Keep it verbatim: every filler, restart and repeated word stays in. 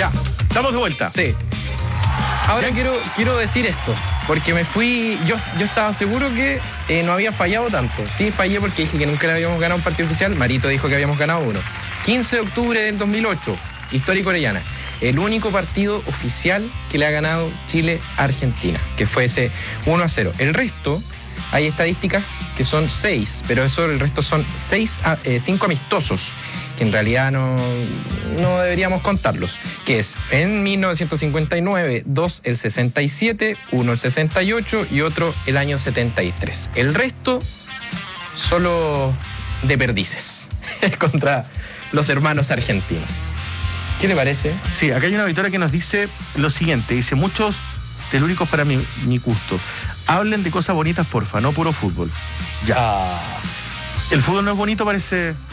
Ya, estamos de vuelta. Sí. Ahora quiero, quiero decir esto, porque me fui, yo, yo estaba seguro que eh, no había fallado tanto. Sí, fallé porque dije que nunca le habíamos ganado un partido oficial. Marito dijo que habíamos ganado uno. quince de octubre del dos mil ocho, Histórico Orellana. El único partido oficial que le ha ganado Chile a Argentina, que fue ese uno a cero. El resto, hay estadísticas que son seis, pero eso, el resto son seis, eh, cinco amistosos, que en realidad no, no deberíamos contarlos, que es en mil novecientos cincuenta y nueve, dos el sesenta y siete, uno el sesenta y ocho y otro el año setenta y tres. El resto, solo de perdices contra los hermanos argentinos. ¿Qué le parece? Sí, acá hay una victoria que nos dice lo siguiente, dice: muchos telúricos para mi, mi gusto. Hablen de cosas bonitas, porfa, no puro fútbol. Ya. Ah. El fútbol no es bonito, parece...